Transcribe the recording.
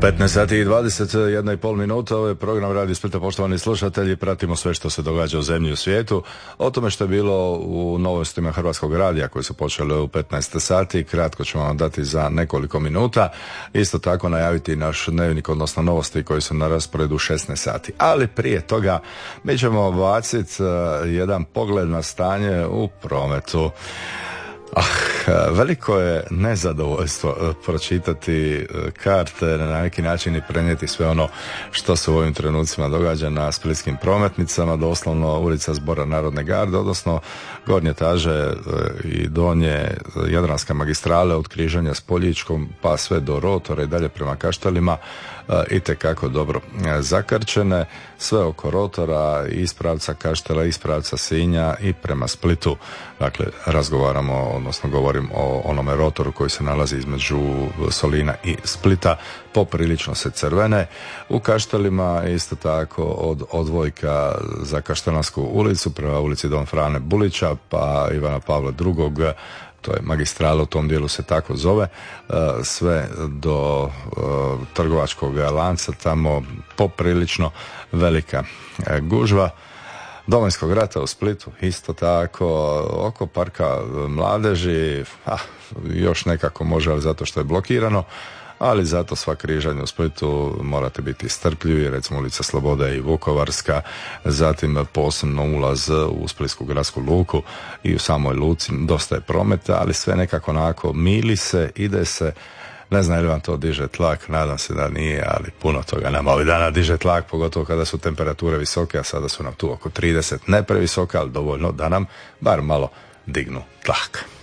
15 sati i 21,5 minuta, ovo je program Radio Splita, poštovani slušatelji, pratimo sve što se događa u zemlji i u svijetu, o tome što je bilo u novostima Hrvatskog radija koji su počeli u 15 sati, kratko ćemo vam dati za nekoliko minuta, isto tako najaviti naš dnevnik, odnosno novosti koji su na rasporedu u 16 sati, ali prije toga mi ćemo baciti jedan pogled na stanje u prometu. Veliko je nezadovoljstvo pročitati karte, na neki način i prenijeti sve ono što se u ovim trenucima događa na splitskim prometnicama, doslovno ulica Zbora Narodne garde, odnosno gornje etaže i donje Jadranska magistrale od križanja s Poljičkom pa sve do Rotora i dalje prema Kaštelima itekako dobro zakrčene, sve oko Rotora, ispravca Kaštela, ispravca Sinja i prema Splitu. Dakle, razgovaramo, odnosno govorim o onome Rotoru koji se nalazi između Solina i Splita, poprilično se crvene. U Kaštelima isto tako od odvojka za Kaštelansku ulicu prema ulici Don Frane Bulića pa Ivana Pavla II, to je magistrala, u tom dijelu se tako zove, sve do trgovačkog lanca, tamo poprilično velika gužva. Domovinskog rata u Splitu isto tako, oko parka mladeži, još nekako može, ali zato što je blokirano, ali zato sva križanja u Splitu morate biti strpljivi, recimo ulica Slobode i Vukovarska, zatim posebno ulaz u Splitsku gradsku luku i u samoj luci dosta je prometa, ali sve nekako onako mili se, ide se. Ne znam ili vam to diže tlak, nadam se da nije, ali puno toga nama ovih dana diže tlak, pogotovo kada su temperature visoke, a sada su nam tu oko 30, ne previsoke, ali dovoljno da nam bar malo dignu tlak.